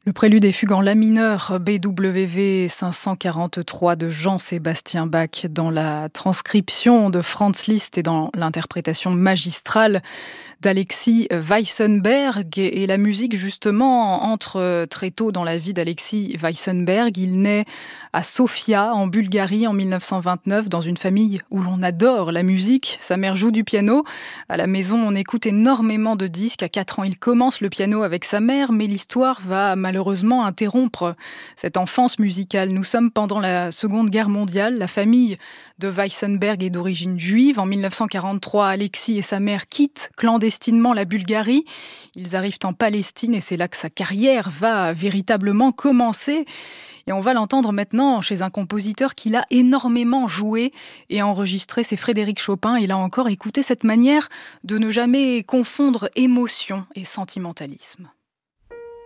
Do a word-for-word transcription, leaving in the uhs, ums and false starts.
Le prélude et fugue en la mineur B W V cinq cent quarante-trois de Jean-Sébastien Bach dans la transcription de Franz Liszt et dans l'interprétation magistrale d'Alexis Weissenberg. Et la musique, justement, entre très tôt dans la vie d'Alexis Weissenberg. Il naît à Sofia, en Bulgarie, en mille neuf cent vingt-neuf, dans une famille où l'on adore la musique. Sa mère joue du piano. À la maison, on écoute énormément de disques. À quatre ans, il commence le piano avec sa mère, mais l'histoire va malheureusement interrompre cette enfance musicale. Nous sommes pendant la Seconde Guerre mondiale. La famille de Weissenberg est d'origine juive. En mille neuf cent quarante-trois, Alexis et sa mère quittent clandestinement la Bulgarie. Ils arrivent en Palestine et c'est là que sa carrière va véritablement commencer. Et on va l'entendre maintenant chez un compositeur qui l'a énormément joué et enregistré, c'est Frédéric Chopin. Et là encore, écoutez cette manière de ne jamais confondre émotion et sentimentalisme.